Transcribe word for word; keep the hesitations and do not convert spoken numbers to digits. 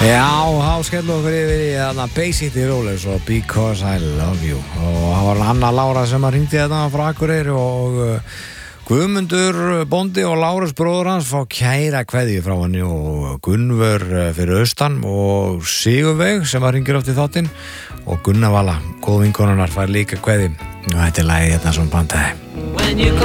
Já, þá skellum okkur yfir í þarna Bay-City Rollers og Because I Love You og það var Anna Lára sem að hringdi þetta frá Akureyri og uh, Guðmundur bóndi og Lárus bróður hans fá kæra kveðju frá henni og Gunnvör fyrir austan og Sigurveig sem að hringir oft í þáttinn og Gunnar Vala, góð vinkonunnar, fær líka kveðju og þetta er lagið þetta sem bandaði